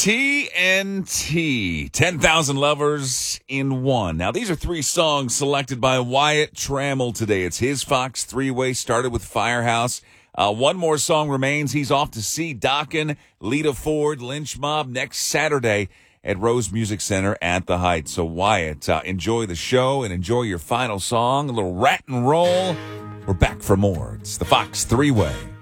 TNT, 10,000 Lovers in One. Now, these are three songs selected by Wyatt Trammell today. It's his Fox three-way, started with Firehouse. One more song remains. He's off to see Dokken, Lita Ford, Lynch Mob next Saturday at Rose Music Center at the Heights. So, Wyatt, enjoy the show and enjoy your final song, a little rat and roll. We're back for more. It's the Fox three-way.